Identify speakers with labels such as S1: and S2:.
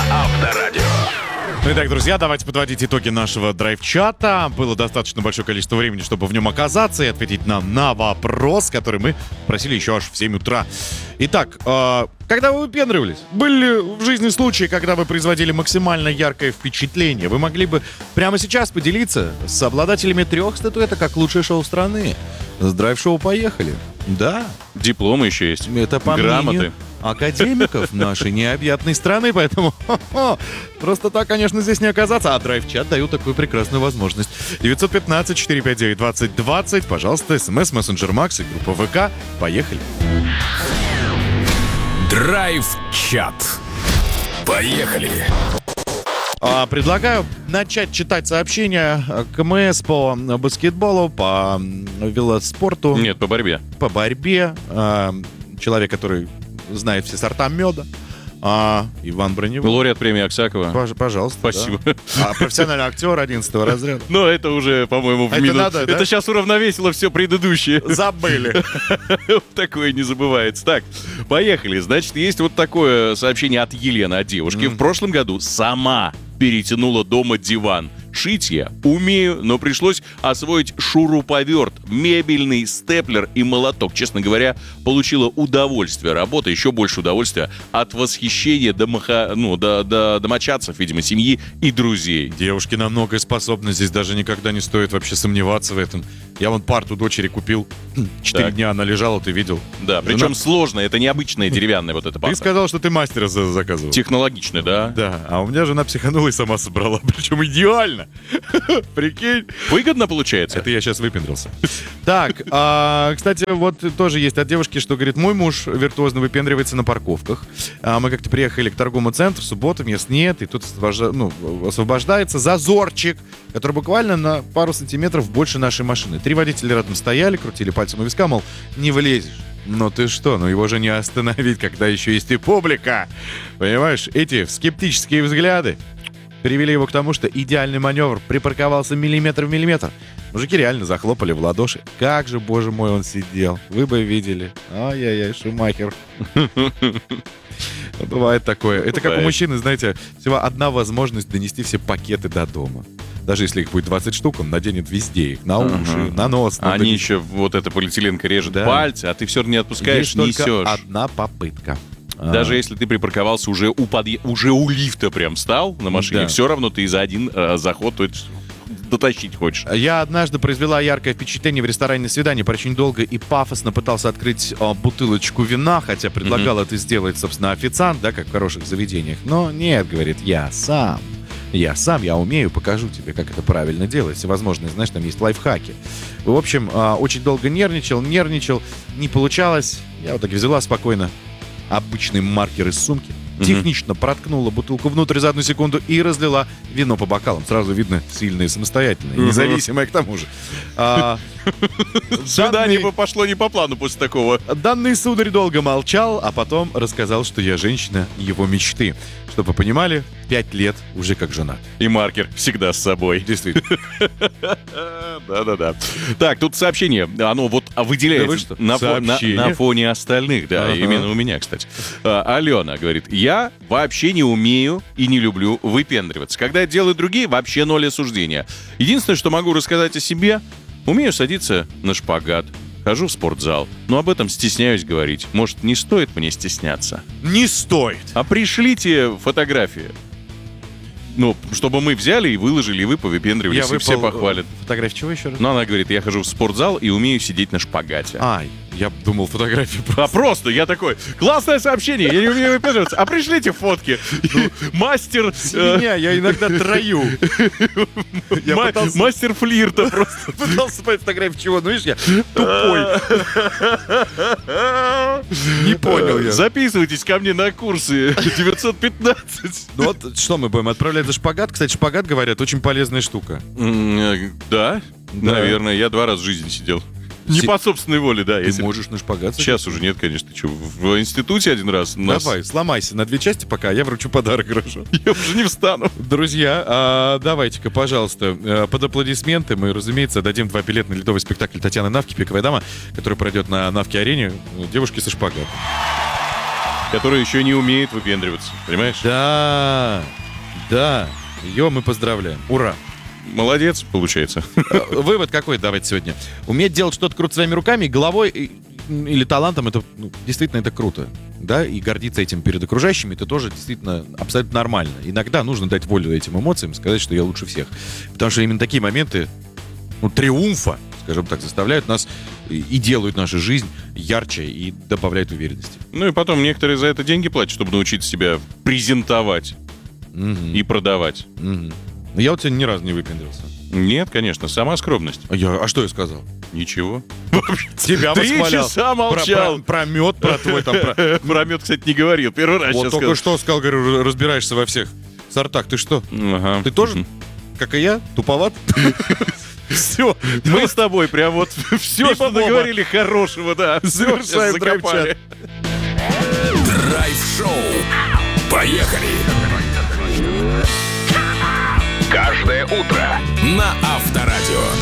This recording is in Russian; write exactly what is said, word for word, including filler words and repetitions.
S1: Авторадио.
S2: Ну итак, друзья, давайте подводить итоги нашего драйв-чата. Было достаточно большое количество времени, чтобы в нем оказаться и ответить нам на вопрос, который мы просили еще аж в семь утра. Итак, э, когда вы выпендривались? Были ли в жизни случаи, когда вы производили максимально яркое впечатление? Вы могли бы прямо сейчас поделиться с обладателями трех статуэток как лучшее шоу страны. С драйв-шоу поехали. Да.
S3: Дипломы еще есть.
S2: Это по
S3: Грамоты.
S2: мнению академиков нашей необъятной страны, поэтому хо-хо, просто так, конечно, здесь не оказаться. А драйв-чат дают такую прекрасную возможность. девятьсот пятнадцать четыреста пятьдесят девять двадцать двадцать, пожалуйста, смс, мессенджер Макс и группа ВК. Поехали.
S1: Драйв-чат. Поехали.
S2: А, предлагаю начать читать сообщения КМС по баскетболу, по велоспорту.
S3: Нет, по борьбе.
S2: По борьбе. А, человек, который знает все сорта меда. А, Иван Броневой.
S3: Лауреат премии Аксакова.
S2: Пож- пожалуйста.
S3: Спасибо.
S2: Да. А, профессиональный актер одиннадцатого разряда.
S3: Но это уже, по-моему, в
S2: Это
S3: минус.
S2: надо, да?
S3: Это сейчас уравновесило все предыдущее.
S2: Забыли.
S3: Такое не забывается. Так, поехали. Значит, есть вот такое сообщение от Елены, от девушки. В прошлом году сама перетянула дома диван. Шить я умею, но пришлось освоить шуруповерт, мебельный степлер и молоток. Честно говоря, получила удовольствие работы, еще больше удовольствия от восхищения домоха... ну, до, до домочадцев, видимо, семьи и друзей.
S2: Девушки на многое способны. Здесь даже никогда не стоит вообще сомневаться в этом. Я вон парту дочери купил. Четыре
S3: Так.
S2: дня она лежала, ты видел.
S3: Да, причем
S2: Жена-
S3: сложно, это необычная деревянная вот эта
S2: Ты
S3: парта.
S2: сказал, что ты мастера за- заказывал.
S3: Технологичная, да?
S2: Да, а у меня жена психанула и сама собрала. Причем идеально. Прикинь.
S3: Выгодно получается?
S2: Это я сейчас выпендрился. Так, а, кстати, вот тоже есть от девушки, что говорит, мой муж виртуозно выпендривается на парковках. А, мы как-то приехали к торговому центру, в субботу, мест нет, и тут освобожда- ну, освобождается зазорчик, который буквально на пару сантиметров больше нашей машины. Три водителя рядом стояли, крутили пальцем у виска, мол, не влезешь. Ну ты что, ну его же не остановить, когда еще есть и публика. Понимаешь, эти скептические взгляды привели его к тому, что идеальный маневр припарковался миллиметр в миллиметр. Мужики реально захлопали в ладоши. Как же, боже мой, он сидел. Вы бы видели. Ай-яй-яй, Шумахер. Бывает такое. Это как у
S3: Бывает.
S2: мужчины, знаете, всего одна возможность донести все пакеты до дома. Даже если их будет двадцать штук, он наденет везде их. На уши,
S3: Ага.
S2: на нос. на
S3: Они
S2: ноги.
S3: еще, вот эта полиэтиленка режет
S2: Да.
S3: пальцы, а ты все равно не отпускаешь,
S2: Есть только
S3: несешь.
S2: одна попытка.
S3: Даже
S2: А,
S3: если ты припарковался уже у, подъе- уже у лифта прям стал на машине,
S2: Да.
S3: все равно ты за один э, заход то есть, дотащить хочешь.
S2: Я однажды произвела яркое впечатление в ресторане свидания. Очень долго и пафосно пытался открыть а, бутылочку вина, хотя предлагал это сделать, собственно, официант, да, как в хороших заведениях. Но нет, говорит, я сам. Я сам, я умею, покажу тебе, как это правильно делать. Всевозможные, знаешь, там есть лайфхаки. В общем, а, очень долго нервничал, нервничал, не получалось. Я вот так взяла спокойно обычный маркер из сумки,
S3: Мгм.
S2: технично проткнула бутылку внутрь за одну секунду и разлила вино по бокалам. Сразу видно, сильные, самостоятельные,
S3: Мгм.
S2: независимые к тому же. А,
S3: Свидание
S2: данный-
S3: бы пошло не по плану после такого.
S2: Данный сударь долго молчал, а потом рассказал, что я женщина его мечты. Чтобы вы понимали, пять лет уже как жена.
S3: И маркер всегда с собой.
S2: Действительно.
S3: Да-да-да. Так, тут сообщение. Оно вот
S2: Да вы
S3: выделяется
S2: что?
S3: на, фо- на-
S2: Сообщение?
S3: на фоне остальных. Да,
S2: Ага.
S3: именно у меня, кстати. А, Алена говорит, я вообще не умею и не люблю выпендриваться. Когда это делают другие, вообще ноль осуждения. Единственное, что могу рассказать о себе, умею садиться на шпагат. Хожу в спортзал, но об этом стесняюсь говорить. Может, не стоит мне стесняться?
S2: Не стоит.
S3: А пришлите фотографии. Ну, чтобы мы взяли и выложили, и вы повыпендривались, и все
S2: выпал,
S3: похвалят.
S2: э, Фотографию чего еще раз?
S3: Но она говорит, я хожу в спортзал и умею сидеть на шпагате.
S2: Ай, я думал, фотографию просто.
S3: А просто, я такой, классное сообщение, я не умею выпендриваться, а пришлите фотки. Мастер... э,
S2: Меня, я иногда трою. Я
S3: ма-
S2: пытался-
S3: Мастер флирта просто.
S2: Пытался понять фотографию чего, ну видишь, я тупой. Не понял я.
S3: Записывайтесь ко мне на курсы девятьсот пятнадцать.
S2: Ну вот что мы будем отправлять за шпагат? Кстати, шпагат, говорят, очень полезная штука.
S3: М, э, Да,
S2: Да.
S3: наверное, я два раза в жизни сидел. Не
S2: Си-
S3: по собственной воле, да.
S2: Ты
S3: если-
S2: можешь на шпагат садиться?
S3: Сейчас уже нет, конечно. Ты что, в институте один раз? Нас-
S2: Давай, сломайся на две части пока, а я вручу подарок, хорошо?
S3: Я уже не встану.
S2: Друзья, а, давайте-ка, пожалуйста, э, под аплодисменты мы, разумеется, дадим два билета на ледовый спектакль Татьяны Навки «Пиковая дама», который пройдет на Навке-арене. Девушки со шпагатом.
S3: который еще не умеет выпендриваться. Понимаешь?
S2: Да, да. Ее мы поздравляем. Ура.
S3: Молодец, получается.
S2: Вывод какой давайте сегодня? Уметь делать что-то круто своими руками, головой и- или талантом, это ну, действительно это круто. Да, и гордиться этим перед окружающими, это тоже действительно абсолютно нормально. Иногда нужно дать волю этим эмоциям, сказать, что я лучше всех. Потому что именно такие моменты, ну, триумфа, скажем так, заставляют нас и и делают нашу жизнь ярче и добавляют уверенности.
S3: Ну и потом некоторые за это деньги платят, чтобы научиться себя презентовать
S2: Мгм.
S3: и продавать.
S2: Мгм. Но я вот сегодня ни разу не выпендрился.
S3: Нет, конечно, сама скромность.
S2: А, я, а что я сказал?
S3: Ничего.
S2: Тебя
S3: Три
S2: восхвалял.
S3: часа молчал.
S2: Про, про- про мед, про твой там... про-
S3: Про мед, кстати, не говорил. Первый раз
S2: Вот
S3: сейчас
S2: только
S3: сказал.
S2: что сказал, говорю, разбираешься во всех сортах. Ты что?
S3: Ага.
S2: Ты тоже, как и я, туповат? Все.
S3: Мы с тобой прям вот все, что
S2: Мимо
S3: наговорили хорошего, да,
S2: Завершаем
S3: закопали.
S1: Драйв-шоу. Поехали. Каждое утро на Авторадио.